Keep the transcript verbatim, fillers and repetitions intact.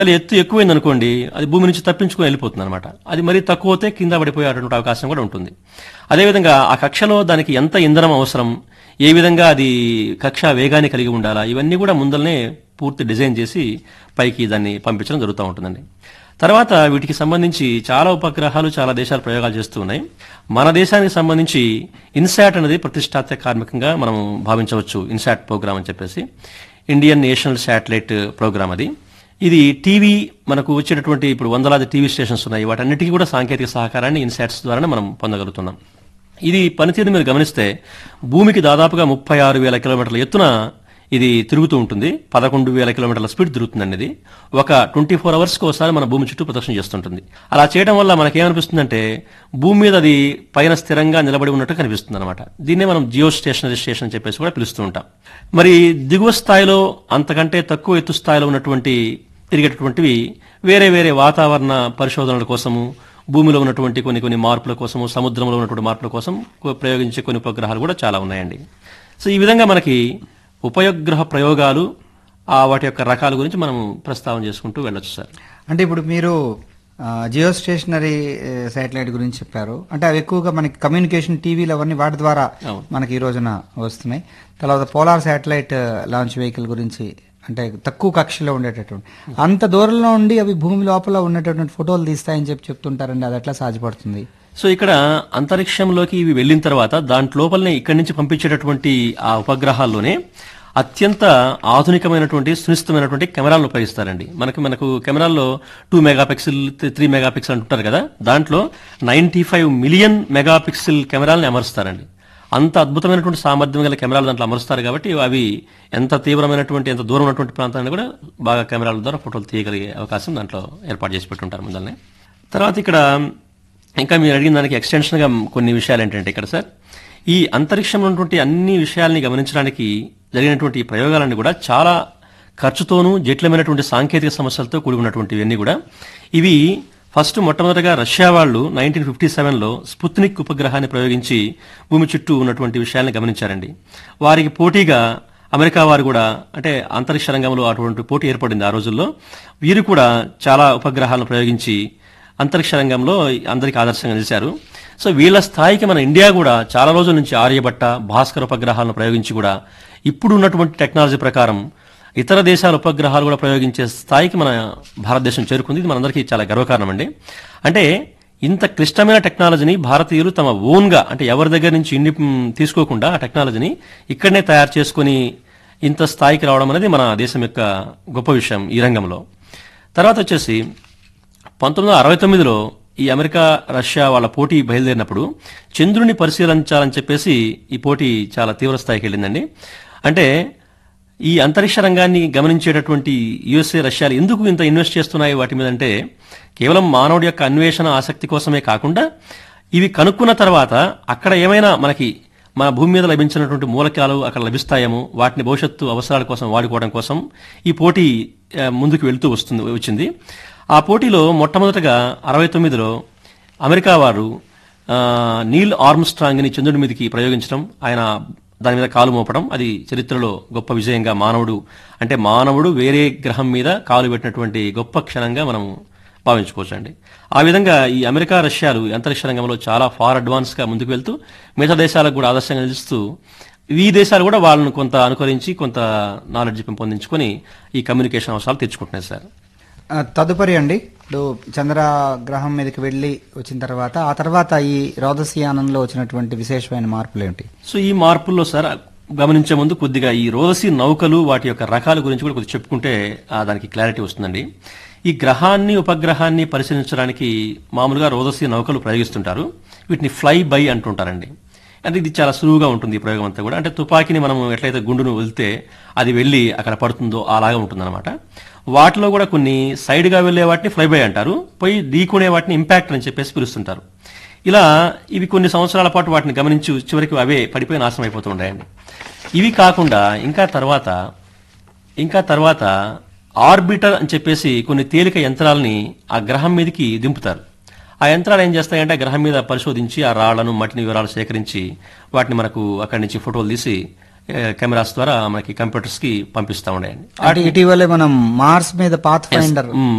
అది ఎత్తు ఎక్కువైంది అనుకోండి, అది భూమి నుంచి తప్పించుకొని వెళ్ళిపోతుంది అనమాట. అది మరీ తక్కువ అయితే కింద పడిపోయేటువంటి అవకాశం కూడా ఉంటుంది. అదేవిధంగా ఆ కక్షలో దానికి ఎంత ఇంధనం అవసరం, ఏ విధంగా అది కక్ష వేగాన్ని కలిగి ఉండాలా, ఇవన్నీ కూడా ముందరనే పూర్తి డిజైన్ చేసి పైకి దాన్ని పంపించడం జరుగుతూ ఉంటుందండి. తర్వాత వీటికి సంబంధించి చాలా ఉపగ్రహాలు చాలా దేశాలు ప్రయోగాలు చేస్తూ ఉన్నాయి. మన దేశానికి సంబంధించి ఇన్సాట్ అనేది ప్రతిష్టాత్మక కార్మికంగా మనం భావించవచ్చు. ఇన్సాట్ ప్రోగ్రామ్ అని చెప్పేసి ఇండియన్ నేషనల్ శాటిలైట్ ప్రోగ్రామ్ అది. ఇది టీవీ మనకు వచ్చేటటువంటి ఇప్పుడు వందలాది టీవీ స్టేషన్స్ ఉన్నాయి, వాటన్నిటికీ కూడా సాంకేతిక సహకారాన్ని ఇన్సాట్స్ ద్వారానే మనం పొందగలుగుతున్నాం. ఇది పనితీరు మీరు గమనిస్తే భూమికి దాదాపుగా ముప్పై ఆరు వేల కిలోమీటర్ల ఎత్తున ఇది తిరుగుతూ ఉంటుంది. పదకొండు వేల కిలోమీటర్ల స్పీడ్ తిరుగుతుందండి. ఇది ఒక ట్వంటీ ఫోర్ అవర్స్కి ఒకసారి మన భూమి చుట్టూ ప్రదక్షిణ చేస్తుంటుంది. అలా చేయడం వల్ల మనకేమనిపిస్తుందంటే భూమి మీద అది పైన స్థిరంగా నిలబడి ఉన్నట్టు కనిపిస్తుంది అనమాట. దీన్నే మనం జియో స్టేషనరీ స్టేషన్ అని చెప్పేసి కూడా పిలుస్తూ ఉంటాం. మరి దిగువ స్థాయిలో అంతకంటే తక్కువ ఎత్తు స్థాయిలో ఉన్నటువంటి తిరిగేటటువంటివి వేరే వేరే వాతావరణ పరిశోధనల కోసము, భూమిలో ఉన్నటువంటి కొన్ని కొన్ని మార్పుల కోసము, సముద్రంలో ఉన్నటువంటి మార్పుల కోసం ప్రయోగించే కొన్ని ఉపగ్రహాలు కూడా చాలా ఉన్నాయండి. సో ఈ విధంగా మనకి ఉపగ్రహ ప్రయోగాలు ఆ వాటి యొక్క రకాల గురించి మనం ప్రస్తావన చేసుకుంటూ వెళ్ళొచ్చు సార్. అంటే ఇప్పుడు మీరు జియో స్టేషనరీ శాటిలైట్ గురించి చెప్పారు. అంటే అవి ఎక్కువగా మనకి కమ్యూనికేషన్ టీవీలు అవన్నీ వాటి ద్వారా మనకి ఈ రోజున వస్తున్నాయి. తర్వాత పోలార్ శాటిలైట్ లాంచ్ వెహికల్ గురించి, అంటే తక్కువ కక్షలో ఉండేటటువంటి అంత దూరంలో ఉండి అవి భూమి లోపల ఉన్నటువంటి ఫోటోలు తీస్తాయని చెప్పి చెప్తుంటారండి. అది ఎట్లా సాధ్యపడుతుంది? సో ఇక్కడ అంతరిక్షంలోకి ఇవి వెళ్ళిన తర్వాత దాంట్లోపలనే ఇక్కడి నుంచి పంపించేటటువంటి ఆ ఉపగ్రహాల్లోనే అత్యంత ఆధునికమైనటువంటి సునిశ్చితమైనటువంటి కెమెరాలను ఉపయోగిస్తారండి. మనకి మనకు కెమెరాల్లో టూ మెగాపిక్సెల్ త్రీ మెగాపిక్సెల్ అంటుంటారు కదా, దాంట్లో నైన్టీ ఫైవ్ మిలియన్ మెగాపిక్సెల్ కెమెరాలను అమరుస్తారండి. అంత అద్భుతమైనటువంటి సామర్థ్యం గల కెమెరాలు దాంట్లో అమరుస్తారు కాబట్టి అవి ఎంత తీవ్రమైనటువంటి ఎంత దూరం ఉన్నటువంటి ప్రాంతాన్ని కూడా బాగా కెమెరాల ద్వారా ఫోటోలు తీయగలిగే అవకాశం దాంట్లో ఏర్పాటు చేసి పెట్టుంటారు ముందరనే. తర్వాత ఇక్కడ ఇంకా మీరు అడిగిన దానికి ఎక్స్టెన్షన్గా కొన్ని విషయాలు ఏంటంటే ఇక్కడ సార్, ఈ అంతరిక్షంలో ఉన్నటువంటి అన్ని విషయాల్ని గమనించడానికి జరిగినటువంటి ఈ ప్రయోగాలన్నీ కూడా చాలా ఖర్చుతోనూ జటిలమైనటువంటి సాంకేతిక సమస్యలతో కూడి ఉన్నటువంటివన్నీ కూడా. ఇవి ఫస్ట్ మొట్టమొదటిగా రష్యా వాళ్ళు నైన్టీన్ ఫిఫ్టీ సెవెన్లో స్పుత్నిక్ ఉపగ్రహాన్ని ప్రయోగించి భూమి చుట్టూ ఉన్నటువంటి విషయాల్ని గమనించారండి. వారికి పోటీగా అమెరికా వారు కూడా, అంటే అంతరిక్ష రంగంలో అటువంటి పోటీ ఏర్పడింది ఆ రోజుల్లో. వీరు కూడా చాలా ఉపగ్రహాలను ప్రయోగించి అంతరిక్ష రంగంలో అందరికీ ఆదర్శంగా నిలిచారు. సో వీళ్ళ స్థాయికి మన ఇండియా కూడా చాలా రోజుల నుంచి ఆర్యభట్ట, భాస్కర్ ఉపగ్రహాలను ప్రయోగించి కూడా ఇప్పుడు ఉన్నటువంటి టెక్నాలజీ ప్రకారం ఇతర దేశాల ఉపగ్రహాలు కూడా ప్రయోగించే స్థాయికి మన భారతదేశం చేరుకుంది. ఇది మనందరికీ చాలా గర్వకారణం అండి. అంటే ఇంత క్లిష్టమైన టెక్నాలజీని భారతీయులు తమ ఓన్గా, అంటే ఎవరి దగ్గర నుంచి ఇండి తీసుకోకుండా ఆ టెక్నాలజీని ఇక్కడనే తయారు చేసుకుని ఇంత స్థాయికి రావడం అనేది మన దేశం యొక్క గొప్ప విషయం ఈ రంగంలో. తర్వాత వచ్చేసి పంతొమ్మిది వందల అరవై తొమ్మిదిలో ఈ అమెరికా రష్యా వాళ్ళ పోటీ బయలుదేరినప్పుడు చంద్రుని పరిశీలించాలని చెప్పేసి ఈ పోటీ చాలా తీవ్ర స్థాయికి వెళ్ళిందండి. అంటే ఈ అంతరిక్ష రంగాన్ని గమనించేటటువంటి యుఎస్ఏ, రష్యాలు ఎందుకు ఇంత ఇన్వెస్ట్ చేస్తున్నాయి వాటి మీద అంటే కేవలం మానవుడి యొక్క అన్వేషణ ఆసక్తి కోసమే కాకుండా ఇవి కనుక్కున్న తర్వాత అక్కడ ఏమైనా మనకి మన భూమి మీద లభించినటువంటి మూలకాలు అక్కడ లభిస్తాయేమో, వాటిని భవిష్యత్తు అవసరాల కోసం వాడుకోవడం కోసం ఈ పోటీ ముందుకు వెళ్తూ వస్తుంది వచ్చింది. ఆ పోటీలో మొట్టమొదటగా అరవై తొమ్మిదిలో అమెరికా వారు నీల్ ఆర్మ్స్ట్రాంగ్ని చంద్రుడి మీదకి ప్రయోగించడం, ఆయన దాని మీద కాలు మోపడం, అది చరిత్రలో గొప్ప విజయంగా మానవుడు అంటే మానవుడు వేరే గ్రహం మీద కాలు పెట్టినటువంటి గొప్ప క్షణంగా మనం భావించుకోవచ్చు అండి. ఆ విధంగా ఈ అమెరికా రష్యాలు అంతరిక్ష రంగంలో చాలా ఫార్ అడ్వాన్స్గా ముందుకు వెళ్తూ మిగతా దేశాలకు కూడా ఆదర్శంగా నిలుస్తూ ఈ దేశాలు కూడా వాళ్ళను కొంత అనుకరించి కొంత నాలెడ్జ్ పెంపొందించుకొని ఈ కమ్యూనికేషన్ అవసరాలు తెచ్చుకుంటున్నాయి సార్. తదుపరి అండి, ఇప్పుడు చంద్రగ్రహం మీదకి వెళ్ళి వచ్చిన తర్వాత ఆ తర్వాత ఈ రోదసీయానంలో వచ్చినటువంటి విశేషమైన మార్పులు ఏంటి? సో ఈ మార్పుల్లో సార్ గమనించే ముందు కొద్దిగా ఈ రోదసీ నౌకలు వాటి యొక్క రకాల గురించి కూడా కొద్దిగా చెప్పుకుంటే దానికి క్లారిటీ వస్తుందండి. ఈ గ్రహాన్ని ఉపగ్రహాన్ని పరిశీలించడానికి మామూలుగా రోదసీ నౌకలు ప్రయోగిస్తుంటారు. వీటిని ఫ్లై బై అంటుంటారండి. అంటే ఇది చాలా సులువుగా ఉంటుంది ఈ ప్రయోగం అంతా కూడా. అంటే తుపాకీని మనం ఎట్లయితే గుండును వెళ్తే అది వెళ్ళి అక్కడ పడుతుందో అలాగా ఉంటుందన్నమాట. వాటిలో కూడా కొన్ని సైడ్గా వెళ్లే వాటిని ఫ్లై బై అంటారు, పోయి ఢీకొనే వాటిని ఇంపాక్ట్ అని చెప్పేసి పిలుస్తుంటారు. ఇలా ఇవి కొన్ని సంవత్సరాల పాటు వాటిని గమనించి చివరికి అవే పడిపోయి నాశనం అయిపోతూ ఉంటాయండి. ఇవి కాకుండా ఇంకా తర్వాత ఇంకా తర్వాత ఆర్బిటర్ అని చెప్పేసి కొన్ని తేలిక యంత్రాలని ఆ గ్రహం మీదకి దింపుతారు. ఆ యంత్రాలు ఏం చేస్తాయంటే గ్రహం మీద పరిశోధించి ఆ రాళ్లను మట్టిని వివరాలు సేకరించి వాటిని మనకు అక్కడి నుంచి ఫోటోలు తీసి కెమెరాస్ ద్వారా మనకి కంప్యూటర్స్ కి పంపిస్తా ఉన్నాయండి. అంటే ఇటీవలే మనం మార్స్ మీద పాత్ ఫైండర్ మ్,